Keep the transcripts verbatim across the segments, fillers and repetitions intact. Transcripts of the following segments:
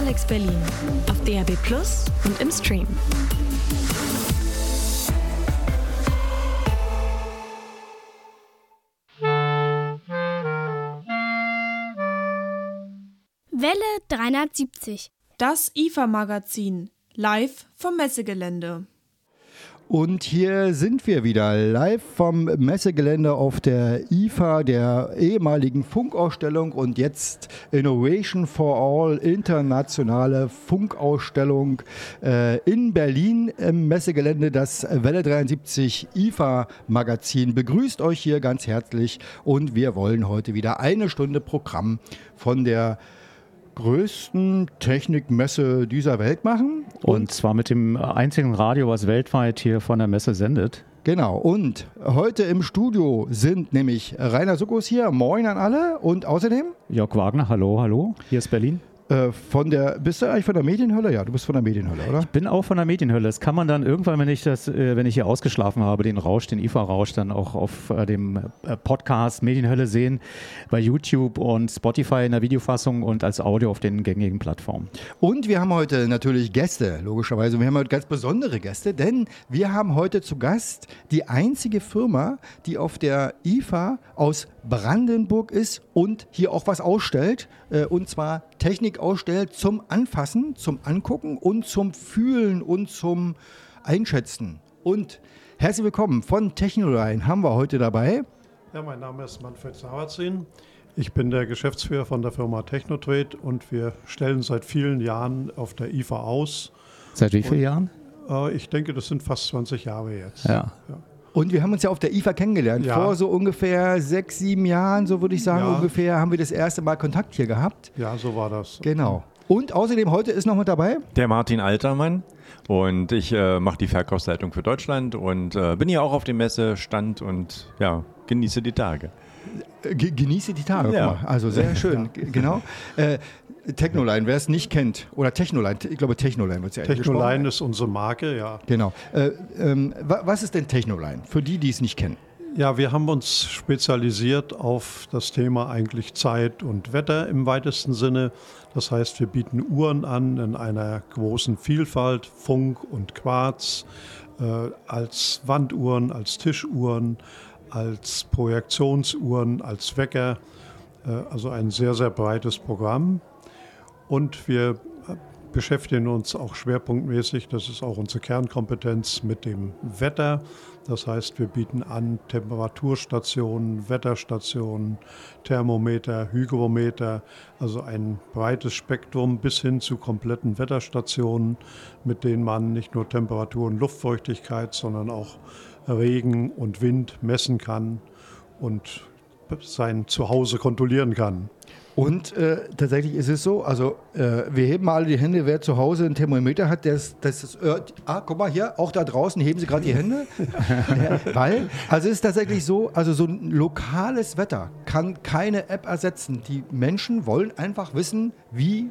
Alex Berlin auf D A B Plus und im Stream. Welle dreihundertsiebzig. Das I F A-Magazin, live vom Messegelände. Und hier sind wir wieder live vom Messegelände auf der I F A, der ehemaligen Funkausstellung, und jetzt Innovation for All, internationale Funkausstellung äh, in Berlin im Messegelände. Das Welle dreiundsiebzig I F A-Magazin begrüßt euch hier ganz herzlich, und wir wollen heute wieder eine Stunde Programm von der größten Technikmesse dieser Welt machen. Und, und zwar mit dem einzigen Radio, was weltweit hier von der Messe sendet. Genau, und heute im Studio sind nämlich Rainer Suckos hier, moin an alle, und außerdem Jörg Wagner, hallo, hallo, hier ist Berlin. Von der, bist du eigentlich von der Medienhölle? Ja, du bist von der Medienhölle, oder? Ich bin auch von der Medienhölle. Das kann man dann irgendwann, wenn ich das, wenn ich hier ausgeschlafen habe, den Rausch, den I F A-Rausch, dann auch auf dem Podcast Medienhölle sehen, bei YouTube und Spotify in der Videofassung und als Audio auf den gängigen Plattformen. Und wir haben heute natürlich Gäste, logischerweise. Wir haben heute ganz besondere Gäste, denn wir haben heute zu Gast die einzige Firma, die auf der I F A aus Brandenburg ist und hier auch was ausstellt, und zwar Technik ausstellt zum Anfassen, zum Angucken und zum Fühlen und zum Einschätzen. Und herzlich willkommen von Technoline haben wir heute dabei. Ja, mein Name ist Manfred Sarrazin. Ich bin der Geschäftsführer von der Firma Technotrade und wir stellen seit vielen Jahren auf der I F A aus. Seit wie vielen Jahren? Äh, ich denke, das sind fast zwanzig Jahre jetzt. Ja. ja. Und wir haben uns ja auf der I F A kennengelernt. Ja. Vor so ungefähr sechs, sieben Jahren, so würde ich sagen, ja. ungefähr, haben wir das erste Mal Kontakt hier gehabt. Ja, so war das. Genau. Und außerdem heute ist noch mit dabei der Martin Altermann, und ich äh, mache die Verkaufsleitung für Deutschland und äh, bin hier auch auf dem Messestand und ja, genieße die Tage. Ge- genieße die Tage, Ja. guck mal. Also sehr schön, G- genau. Äh, Technoline, wer es nicht kennt, oder Technoline, ich glaube Technoline wird es ja Technoline ist unsere Marke, ja. Genau. Äh, ähm, wa- was ist denn Technoline, für die, die es nicht kennen? Ja, wir haben uns spezialisiert auf das Thema eigentlich Zeit und Wetter im weitesten Sinne. Das heißt, wir bieten Uhren an in einer großen Vielfalt, Funk und Quarz, äh, als Wanduhren, als Tischuhren, als Projektionsuhren, als Wecker. Äh, also ein sehr, sehr breites Programm. Und wir beschäftigen uns auch schwerpunktmäßig, das ist auch unsere Kernkompetenz, mit dem Wetter. Das heißt, wir bieten an Temperaturstationen, Wetterstationen, Thermometer, Hygrometer, also ein breites Spektrum bis hin zu kompletten Wetterstationen, mit denen man nicht nur Temperatur und Luftfeuchtigkeit, sondern auch Regen und Wind messen kann und sein Zuhause kontrollieren kann. Und äh, tatsächlich ist es so, also äh, wir heben mal alle die Hände, wer zu Hause ein Thermometer hat, das, das ist, äh, ah, guck mal hier, auch da draußen heben Sie gerade die Hände, ja, weil, also es ist tatsächlich so, also so ein lokales Wetter kann keine App ersetzen. Die Menschen wollen einfach wissen, wie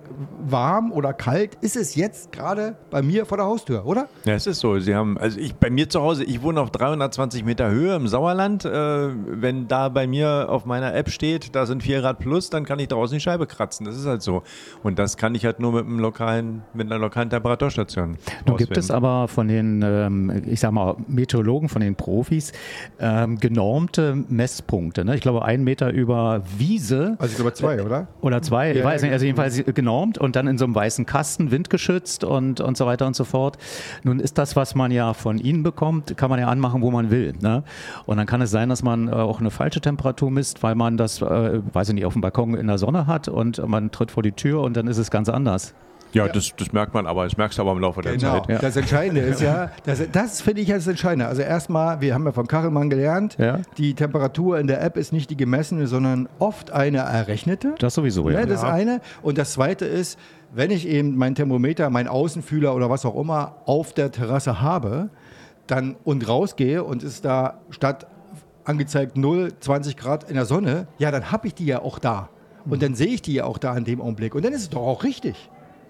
warm oder kalt ist es jetzt gerade bei mir vor der Haustür, oder? Ja, es ist so. Sie haben, also ich bei mir zu Hause, ich wohne auf dreihundertzwanzig Meter Höhe im Sauerland. Äh, wenn da bei mir auf meiner App steht, da sind vier Grad plus, dann kann ich draußen die Scheibe kratzen. Das ist halt so. Und das kann ich halt nur mit einem lokalen, mit einer lokalen Temperaturstation. Nun gibt es aber von den, ähm, ich sag mal, Meteorologen, von den Profis, ähm, genormte Messpunkte. Ne? Ich glaube, ein Meter über Wiese. Also ich glaube zwei, oder? Oder zwei, Ja, ich weiß ja, nicht, also jedenfalls genormt und dann in so einem weißen Kasten, windgeschützt und, und so weiter und so fort. Nun ist das, was man ja von Ihnen bekommt, kann man ja anmachen, wo man will. Ne? Und dann kann es sein, dass man äh, auch eine falsche Temperatur misst, weil man das, äh, weiß ich nicht, auf dem Balkon in der Sonne hat und man tritt vor die Tür und dann ist es ganz anders. Ja, das, das merkt man aber, das merkst du aber im Laufe der Genau. Zeit. Ja. Das Entscheidende ist ja, das, das finde ich als Entscheidende. Also erstmal, wir haben ja von Kachelmann gelernt, Ja. die Temperatur in der App ist nicht die gemessene, sondern oft eine errechnete. Das sowieso, ja. Ne, das Ja. eine. Und das zweite ist, wenn ich eben mein Thermometer, meinen Außenfühler oder was auch immer auf der Terrasse habe, dann und rausgehe und ist da statt angezeigt null, zwanzig Grad in der Sonne, ja, dann habe ich die ja auch da. Und dann sehe ich die ja auch da in dem Augenblick. Und dann ist es doch auch richtig.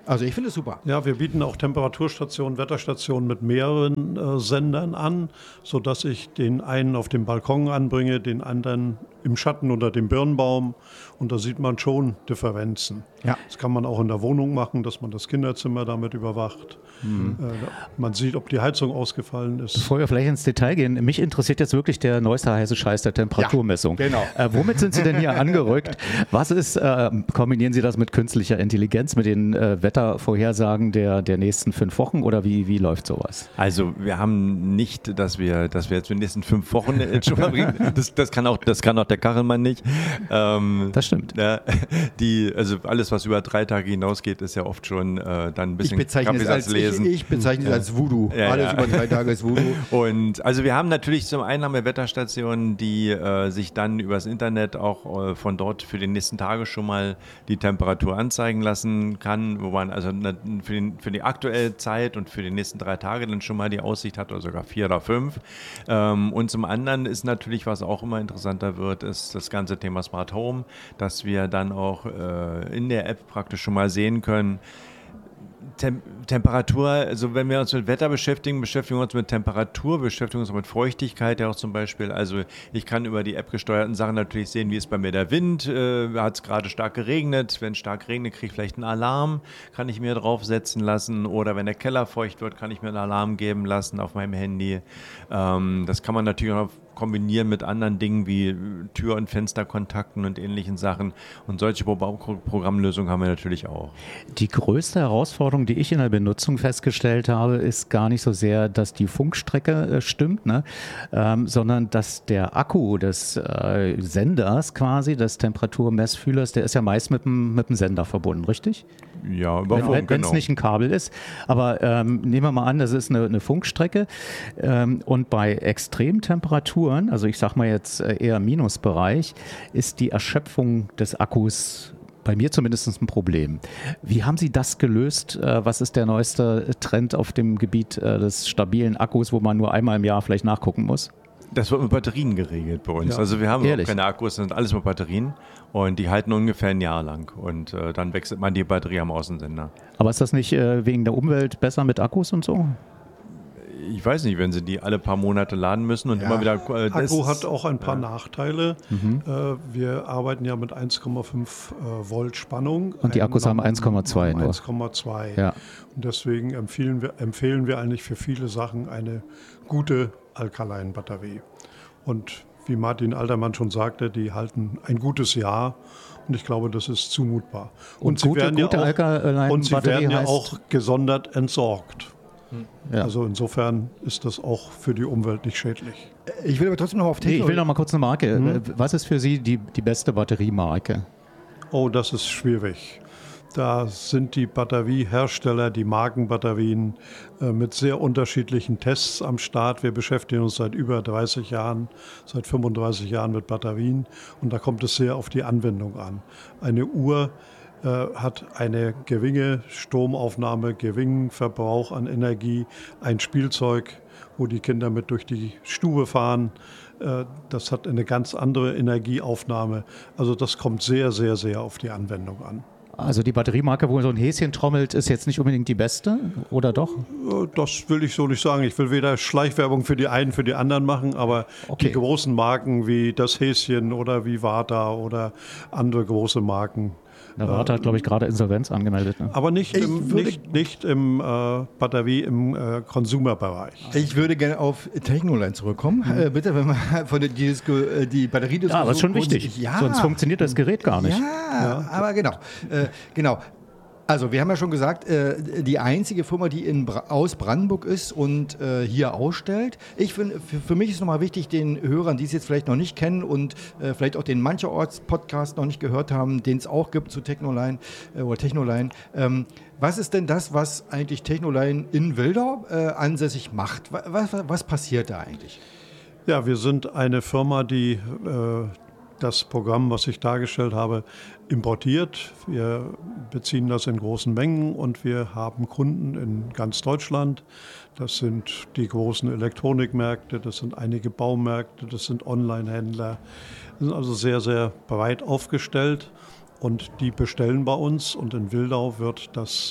Also ich finde es super. Ja, wir bieten auch Temperaturstationen, Wetterstationen mit mehreren äh, Sendern an, sodass ich den einen auf dem Balkon anbringe, den anderen im Schatten unter dem Birnbaum. Und da sieht man schon Differenzen. Ja. Das kann man auch in der Wohnung machen, dass man das Kinderzimmer damit überwacht. Mhm. Äh, man sieht, ob die Heizung ausgefallen ist. Bevor wir vielleicht ins Detail gehen, mich interessiert jetzt wirklich der neueste heiße Scheiß der Temperaturmessung. Ja, genau. Äh, womit sind Sie denn hier angerückt? Was ist, äh, kombinieren Sie das mit künstlicher Intelligenz, mit den äh, Wettervorhersagen der, der nächsten fünf Wochen oder wie, wie läuft sowas? Also wir haben nicht, dass wir, dass wir jetzt für die nächsten fünf Wochen schon mal bringen. Das, das, kann auch, das kann auch der Kachelmann nicht. Ähm, das stimmt. Ja, die, also alles, was über drei Tage hinausgeht, ist ja oft schon äh, dann ein bisschen ich bezeichne es als, lesen. Ich, ich bezeichne es ja. als Voodoo. Ja, alles ja. über drei Tage ist Voodoo. Und also wir haben natürlich zum einen haben wir Wetterstationen, die äh, sich dann übers Internet auch äh, von dort für die nächsten Tage schon mal die Temperatur anzeigen lassen kann, wo man also ne, für, den, für die aktuelle Zeit und für die nächsten drei Tage dann schon mal die Aussicht hat oder sogar vier oder fünf. Ähm, und zum anderen ist natürlich, was auch immer interessanter wird, ist das ganze Thema Smart Home, dass wir dann auch äh, in der App praktisch schon mal sehen können, Tem- Temperatur, also wenn wir uns mit Wetter beschäftigen, beschäftigen wir uns mit Temperatur, beschäftigen uns mit Feuchtigkeit ja auch zum Beispiel. Also ich kann über die App gesteuerten Sachen natürlich sehen, wie ist bei mir der Wind, äh, hat es gerade stark geregnet, wenn es stark regnet, kriege ich vielleicht einen Alarm, kann ich mir draufsetzen lassen oder wenn der Keller feucht wird, kann ich mir einen Alarm geben lassen auf meinem Handy. Ähm, das kann man natürlich auch kombinieren mit anderen Dingen wie Tür- und Fensterkontakten und ähnlichen Sachen. Und solche Pro- Programmlösungen haben wir natürlich auch. Die größte Herausforderung, die ich in der Benutzung festgestellt habe, ist gar nicht so sehr, dass die Funkstrecke äh, stimmt, ne? ähm, sondern dass der Akku des äh, Senders quasi, des Temperaturmessfühlers, der ist ja meist mit dem, mit dem Sender verbunden, richtig? Ja, über Funk, Funk, wenn es genau. nicht ein Kabel ist. Aber ähm, nehmen wir mal an, das ist eine, eine Funkstrecke ähm, und bei Extremtemperaturen, also ich sag mal jetzt eher Minusbereich, ist die Erschöpfung des Akkus bei mir zumindest ein Problem. Wie haben Sie das gelöst? Was ist der neueste Trend auf dem Gebiet des stabilen Akkus, wo man nur einmal im Jahr vielleicht nachgucken muss? Das wird mit Batterien geregelt bei uns. Ja. Also wir haben Ehrlich? keine Akkus, das sind alles mit Batterien und die halten ungefähr ein Jahr lang und äh, dann wechselt man die Batterie am Außensender. Aber ist das nicht äh, wegen der Umwelt besser mit Akkus und so? Ich weiß nicht, wenn sie die alle paar Monate laden müssen und Ja. immer wieder... Äh, das Akku ist- hat auch ein paar ja. Nachteile. Mhm. Äh, wir arbeiten ja mit eins Komma fünf äh, Volt Spannung. Und die Ein- Akkus haben eins Komma zwei nur. eins Komma zwei. Ja. Und deswegen empfehlen wir, empfehlen wir eigentlich für viele Sachen eine gute Alkaline-Batterie. Und wie Martin Altermann schon sagte, die halten ein gutes Jahr. Und ich glaube, das ist zumutbar. Und sie gute- werden gute ja auch, Alkaline-Batterie und sie werden ja heißt- auch gesondert entsorgt. Ja. Also insofern ist das auch für die Umwelt nicht schädlich. Ich will aber trotzdem noch auf Nee, ich will Technologie. noch mal kurz eine Marke. Was ist für Sie die, die beste Batteriemarke? Oh, das ist schwierig. Da sind die Batteriehersteller, die Markenbatterien äh, mit sehr unterschiedlichen Tests am Start. Wir beschäftigen uns seit über dreißig Jahren, seit fünfunddreißig Jahren mit Batterien und da kommt es sehr auf die Anwendung an. Eine Uhr äh, hat eine geringe Stromaufnahme, geringen Verbrauch an Energie, ein Spielzeug, wo die Kinder mit durch die Stube fahren. Äh, das hat eine ganz andere Energieaufnahme. Also das kommt sehr, sehr, sehr auf die Anwendung an. Also die Batteriemarke, wo so ein Häschen trommelt, ist jetzt nicht unbedingt die beste, oder doch? Äh, Das will ich so nicht sagen. Ich will weder Schleichwerbung für die einen, für die anderen machen, aber Okay. die großen Marken wie das Häschen oder wie Vata oder andere große Marken. Der Warte hat, glaube ich, gerade Insolvenz angemeldet. Ne? Aber nicht Ich im, würde- nicht, nicht im äh, Batterie, im äh, Consumer-Bereich. Ich würde gerne auf Technoline zurückkommen. Äh, bitte, wenn wir von der die, Disku, äh, die Batteriediskussion... Ja, aber ist schon wichtig. Ja, Sonst funktioniert das Gerät gar nicht. Ja, aber genau. Äh, genau. Also wir haben ja schon gesagt, äh, die einzige Firma, die in Bra- aus Brandenburg ist und äh, hier ausstellt. Ich finde, für, für mich ist nochmal wichtig, den Hörern, die es jetzt vielleicht noch nicht kennen und äh, vielleicht auch den Mancherorts-Podcast noch nicht gehört haben, den es auch gibt zu Technoline äh, oder Technoline. Ähm, was ist denn das, was eigentlich Technoline in Wildau äh, ansässig macht? Was, was, was passiert da eigentlich? Ja, wir sind eine Firma, die äh, das Programm, was ich dargestellt habe, importiert. Wir beziehen das in großen Mengen und wir haben Kunden in ganz Deutschland. Das sind die großen Elektronikmärkte, das sind einige Baumärkte, das sind Online-Händler. Wir sind also sehr, sehr breit aufgestellt und die bestellen bei uns und in Wildau wird das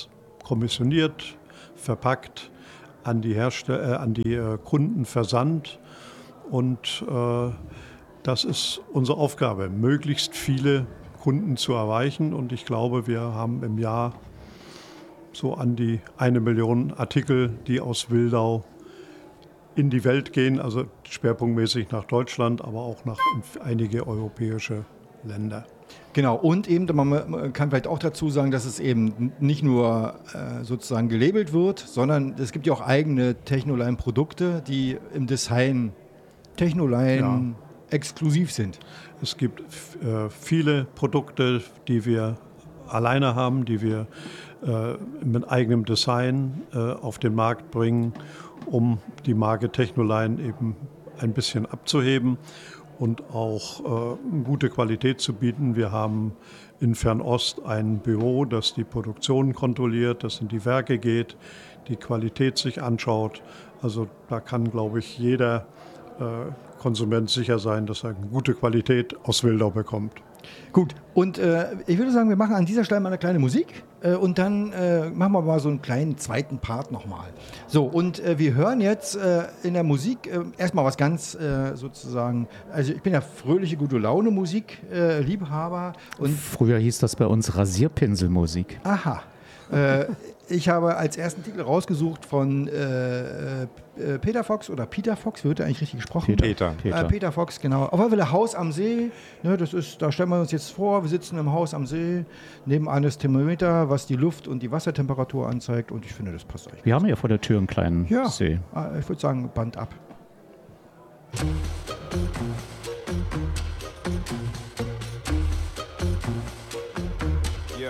kommissioniert, verpackt, an die, Herstell- äh, an die äh, Kunden versandt. Und äh, das ist unsere Aufgabe, möglichst viele Kunden zu erreichen. Und ich glaube, wir haben im Jahr so an die eine Million Artikel, die aus Wildau in die Welt gehen, also schwerpunktmäßig nach Deutschland, aber auch nach einige europäische Länder. Genau, und eben, man kann vielleicht auch dazu sagen, dass es eben nicht nur äh, sozusagen gelabelt wird, sondern es gibt ja auch eigene Technoline-Produkte, die im Design Technoline ja. exklusiv sind. Es gibt äh, viele Produkte, die wir alleine haben, die wir äh, mit eigenem Design äh, auf den Markt bringen, um die Marke Technoline eben ein bisschen abzuheben und auch äh, eine gute Qualität zu bieten. Wir haben in Fernost ein Büro, das die Produktion kontrolliert, das in die Werke geht, die Qualität sich anschaut. Also da kann, glaube ich, jeder äh, Konsument sicher sein, dass er eine gute Qualität aus Wildau bekommt. Gut, und äh, ich würde sagen, wir machen an dieser Stelle mal eine kleine Musik äh, und dann äh, machen wir mal so einen kleinen zweiten Part nochmal. So, und äh, wir hören jetzt äh, in der Musik äh, erstmal was ganz äh, sozusagen, also ich bin ja fröhliche, gute Laune Musik, äh, Liebhaber. Und früher hieß das bei uns Rasierpinselmusik. Aha. äh, ich habe als ersten Titel rausgesucht von äh, äh, Peter Fox oder Peter Fox, wird der eigentlich richtig gesprochen? Peter. Peter, äh, Peter Fox, genau. Auf jeden Fall Haus am See, ne, das ist, da stellen wir uns jetzt vor, wir sitzen im Haus am See, nebenan das Thermometer, was die Luft- und die Wassertemperatur anzeigt und ich finde, das passt eigentlich. Wir haben ja vor der Tür einen kleinen ja, See. Ich würde sagen, Band ab. Yeah.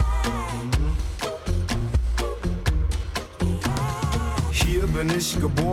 Hier bin ich geboren.